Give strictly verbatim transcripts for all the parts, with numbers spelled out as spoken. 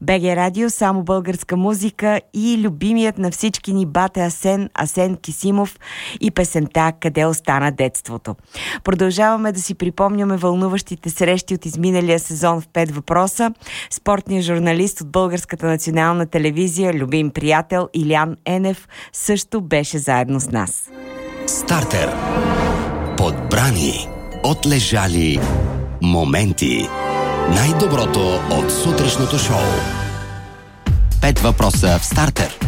БГ Радио, само българска музика и любимият на всички ни бате Асен, Асен Кисимов и песента "Къде остана детството". Продължаваме да си припомняме вълнуващите срещи от изминалия сезон в пет въпроса. Спортният журналист от Българската национална телевизия, любим приятел Илян Енев също беше заедно с нас. Стартер. Подбрани, отлежали моменти. Най-доброто от сутрешното шоу. Пет въпроса в Стартер.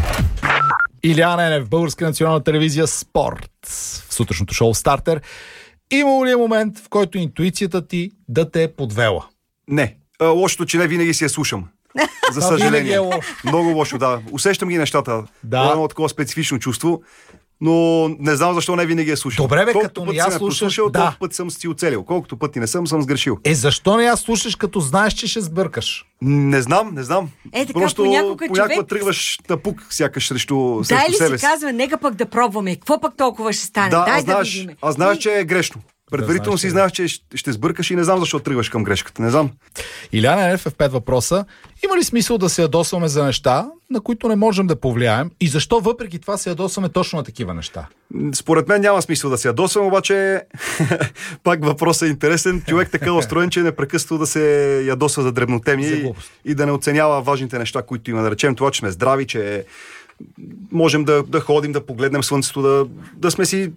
Илян Енев, Българска национална телевизия, спорт. В сутрешното шоу Стартер. Имало ли е момент, в който интуицията ти да те е подвела? Не. А, лошото, че не винаги си я слушам. За съжаление. Е лошо. Много лошо, да. Усещам ги нещата. Да. Едно такова специфично чувство, но не знам защо не винаги я слушам. Добре, бе, колкото като пъти не я съм я слушаш, послушал, да. толкова пъти съм си оцелил. Колкото пъти не съм, съм сгрешил. Е, защо не я слушаш, като знаеш, че ще сбъркаш? Не знам, не знам. Е, така, Просто понякога понякога човек... тръгваш напук, сякаш срещу, Дай срещу ли себе си казва, нека пък да пробваме. Какво пък толкова ще стане? Да, Дай а знаеш, да видим. а знаеш, И... че е грешно. Предварително да, си знаеш, че ще сбъркаш и не знам защо тръгваш към грешката. Не знам. Илян Енев е в пет въпроса. Има ли смисъл да се ядосваме за неща, на които не можем да повлияем? И защо въпреки това се ядосваме точно на такива неща? Според мен няма смисъл да се ядосвам, обаче пак въпросът е интересен. Човек така устроен, че е непрекъснато да се ядосва за дребнотеми и, и да не оценява важните неща, които има. Да речем това, че сме здрави, че можем да, да ходим, да погледнем слънцето, да, да сме си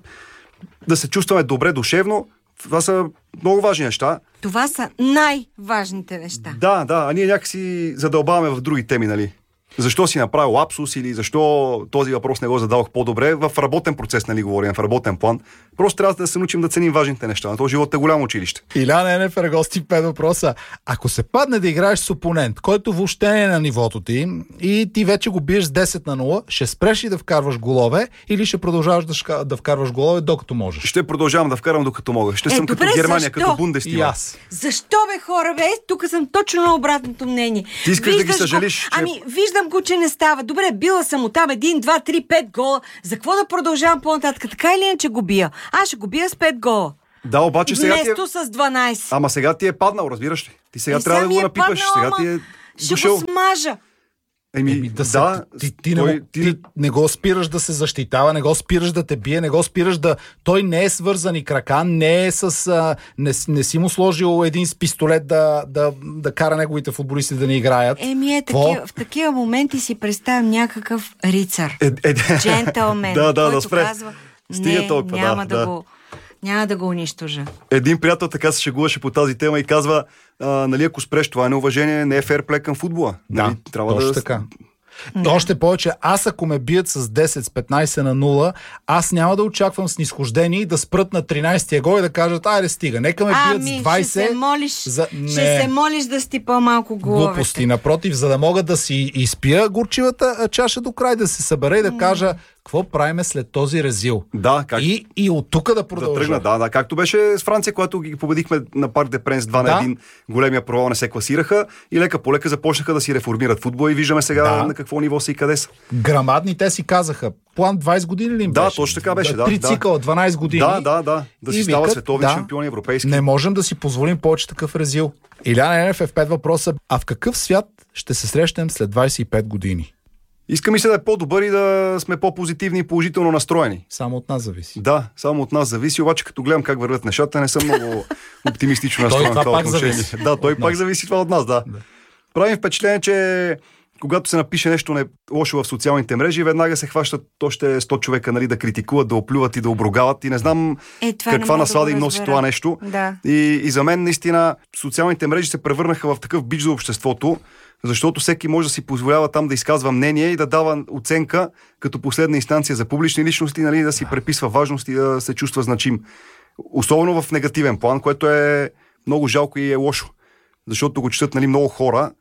да се чувстваме добре душевно. Това са много важни неща. Това са най-важните неща. Да, да, а ние някакси задълбаваме в други теми, нали? Защо си направил лапсус или защо този въпрос не го задавах по-добре? В работен процес, нали, говорим, в работен план. Просто трябва да се научим да ценим важните неща. На този живот е голямо училище. Илян Енев е гости пет въпроса. Ако се падне да играеш с опонент, който въобще не е на нивото ти и ти вече го биеш с десет на нула, ще спреш ли да вкарваш голове или ще продължаваш да, шка... да вкарваш голове докато можеш? Ще продължавам да вкарам докато мога. Ще е, съм добре, като Германия, защо? като Бундестига. И аз. Защо бе, хора, бе? Тук съм точно на обратното мнение. Ти искаш Виждаш да ги съжалиш, го... че... Ами, виждам го, че не става. Добре, била съм от там един, два, три, пет гола. За какво да продължавам по-нататък? Така или иначе го бия? Аз ще го бия с пет гола. Да, обаче сега ти е... Вместо с дванайсет. Ама сега ти е паднал, разбираш ли? Ти сега И трябва да го е напипаш. паднал, Сега ама ти е ще дошъл. го смажа. Еми, Еми, да, се, да, ти, ти, той, не, ти... ти не го спираш да се защитава, не го спираш да те бие, не го спираш да... Той не е свързани крака, не е с... А, не, не си му сложил един с пистолет да, да, да кара неговите футболисти да не играят. Еми е, такива, в такива моменти си представям някакъв рицар. Е, е, Джентълмен, да, да, който да спре. казва, Стига не, толкова, няма да, да, да. го... Няма да го унищожа. Един приятел така се шегуваше по тази тема и казва, а, нали, ако спреш, това е неуважение, не е ферплей към футбола. Да, нали, трябва точно да... така. Да. Още повече, аз ако ме бият с десет, с петнайсет на нула, аз няма да очаквам снизхождение и да спрат на тринайсетия гол и да кажат, айде стига, нека ме бият ами, с двайсет. ще се молиш, за... ще се молиш да сти по-малко головете. Глупости, напротив, за да мога да си изпия горчивата чаша до край, да се събера и да кажа какво правиме след този резил. Да, как... И, и от тук да Да продължа. тръгна, да, да, както беше с Франция, когато ги победихме на Парк де Пренс два Да. на един, големия провал, не се класираха и лека по лека започнаха да си реформират футбола и виждаме сега Да. на какво ниво са и къде са. Грамадни те си казаха, план двайсет години ли им Да, беше? точно така беше, да, Три да. цикъла, дванайсет години. Да, да, да, да И си стават викат, световни да, шампиони, европейски. Не можем да си позволим повече такъв резил. Илян Енев е в пет въпроса. А в какъв свят ще се срещнем след двайсет и пет години? Иска ми се да е по-добър и да сме по-позитивни и положително настроени. Само от нас зависи. Да, само от нас зависи, обаче като гледам как вървят нещата, не съм много оптимистично Той настроен в това това пак отношение. зависи Да, той от пак нас. зависи това от нас, да. Да. Правим впечатление, че когато се напише нещо не лошо в социалните мрежи, веднага се хващат още сто човека, нали, да критикуват, да оплюват и да обругават. И не знам Е, това не каква мога да наслада го им носи разбера. това нещо. Да. И, и за мен наистина социалните мрежи се превърнаха в такъв бич за обществото, защото всеки може да си позволява там да изказва мнение и да дава оценка като последна инстанция за публични личности, нали, да си преписва важност и да се чувства значим. Особено в негативен план, което е много жалко и е лошо. Защото го четат, нали, много хора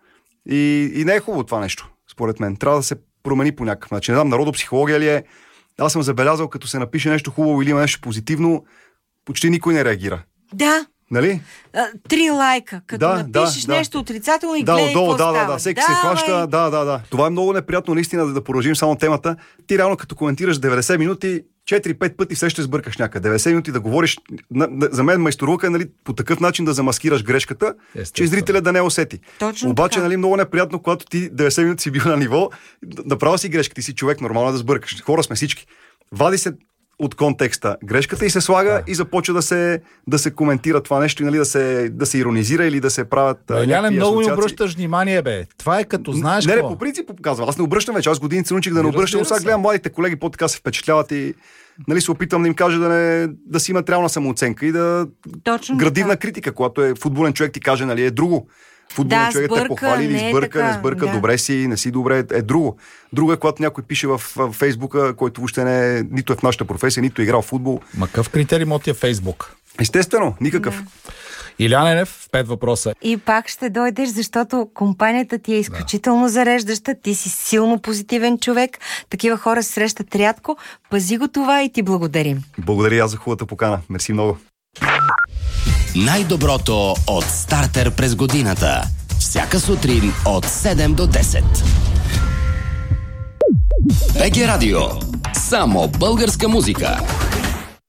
и, и не е хубаво това нещо, според мен. Трябва да се промени по някакъв начин. Не знам, народопсихология ли е. Аз съм забелязал, като се напише нещо хубаво или има нещо позитивно, почти никой не реагира. Да. Нали? А, три лайка. Като Да, напишеш да, да. нещо отрицателно и Да, гледай отдолу, какво да, да, става. да. Всеки се хваща. Да, да, да. Това е много неприятно, наистина, да, да продължим само темата. Ти реално, като коментираш деветдесет минути, четири-пет пъти все ще сбъркаш някъде. деветдесет минути да говориш. На, на, за мен майсторука е, нали, по такъв начин да замаскираш грешката, че зрителя да не усети. Точно Обаче, така. нали, много неприятно, когато ти деветдесет минути си бил на ниво, направо си грешка, ти си човек, нормално да сбъркаш. Хора сме всички. Вади се от контекста грешката и се слага да. И започва да се, да се коментира това нещо и, нали, да, се, да се иронизира или да се правят. Еляне, много не обръщаш внимание, бе. Това е като знаеш. Не, не, какво? по принцип казвам. Аз не обръщам вече. Аз години се научих да не обръщам, но сега гледам младите колеги, по-така се впечатляват и, нали, се опитвам да им кажа да, не, да си имат реална самооценка и да Точно градивна така. критика, когато е футболен човек ти каже, нали, е друго. Футболен Да, човек те сбърка, похвали или не е сбърка, така, не сбърка, да. добре си, не си добре, е друго. Друго е, когато някой пише в, в Фейсбука, който въобще не е, нито е в нашата професия, нито е играл в футбол. Ма какъв критерий му ти е Фейсбук? Естествено, никакъв. Да. Илян Енев, пет въпроса. И пак ще дойдеш, защото компанията ти е изключително зареждаща, ти си силно позитивен човек, такива хора се срещат рядко, пази го това и ти благодарим. Благодаря и аз за хубавата покана. Мерси много. Най-доброто от Стартер през годината. Всяка сутрин от седем до десет. БГ Радио. Само българска музика.